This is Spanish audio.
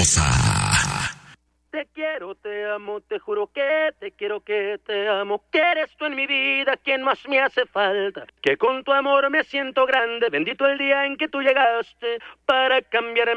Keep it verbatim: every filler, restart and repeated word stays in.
casa. Te quiero, te amo, te juro que te quiero, que te amo, que eres tú en mi vida quien más me hace falta, que con tu amor me siento grande, bendito el día en que tú llegaste para cambiar